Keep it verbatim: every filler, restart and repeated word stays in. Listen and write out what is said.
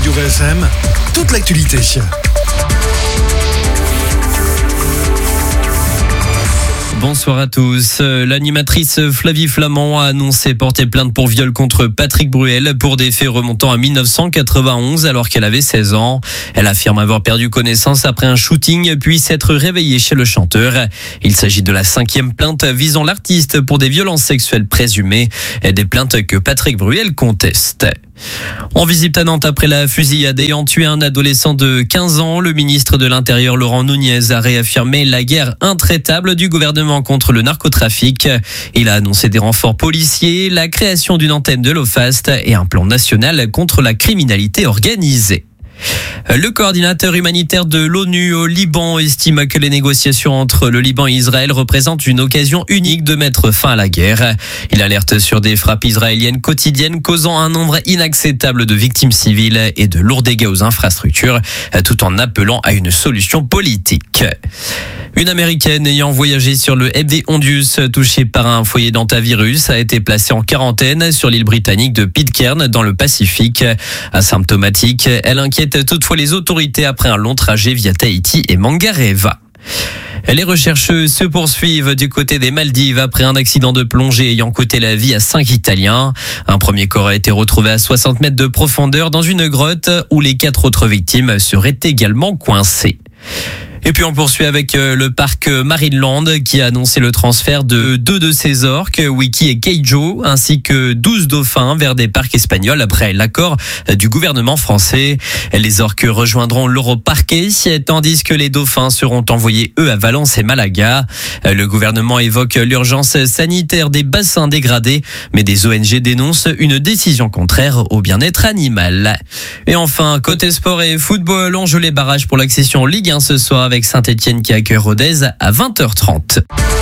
Aligure F M, toute l'actualité. Bonsoir à tous. L'animatrice Flavie Flament a annoncé porter plainte pour viol contre Patrick Bruel pour des faits remontant à dix-neuf cent quatre-vingt-onze alors qu'elle avait seize ans. Elle affirme avoir perdu connaissance après un shooting puis s'être réveillée chez le chanteur. Il s'agit de la cinquième plainte visant l'artiste pour des violences sexuelles présumées, des plaintes que Patrick Bruel conteste. En visite à Nantes après la fusillade ayant tué un adolescent de quinze ans, le ministre de l'Intérieur Laurent Nunez a réaffirmé la guerre intraitable du gouvernement contre le narcotrafic. Il a annoncé des renforts policiers, la création d'une antenne de l'OFAST et un plan national contre la criminalité organisée. Le coordinateur humanitaire de l'ONU au Liban estime que les négociations entre le Liban et Israël représentent une occasion unique de mettre fin à la guerre. Il alerte sur des frappes israéliennes quotidiennes causant un nombre inacceptable de victimes civiles et de lourds dégâts aux infrastructures, tout en appelant à une solution politique. Une Américaine ayant voyagé sur le M V Ondius, touchée par un foyer d'hantavirus, a été placée en quarantaine sur l'île britannique de Pitcairn dans le Pacifique. Asymptomatique, elle inquiète toutefois les autorités après un long trajet via Tahiti et Mangareva. Les recherches se poursuivent du côté des Maldives après un accident de plongée ayant coûté la vie à cinq Italiens. Un premier corps a été retrouvé à soixante mètres de profondeur dans une grotte où les quatre autres victimes seraient également coincées. Et puis on poursuit avec le parc Marineland qui a annoncé le transfert de deux de ses orques, Wiki et Keijo, ainsi que douze dauphins vers des parcs espagnols après l'accord du gouvernement français. Les orques rejoindront l'Europarquet, tandis que les dauphins seront envoyés eux à Valence et Malaga. Le gouvernement évoque l'urgence sanitaire des bassins dégradés, mais des O N G dénoncent une décision contraire au bien-être animal. Et enfin, côté sport et football, on joue les barrages pour l'accession Ligue un ce soir avec Saint-Etienne qui accueille Rodez à vingt heures trente.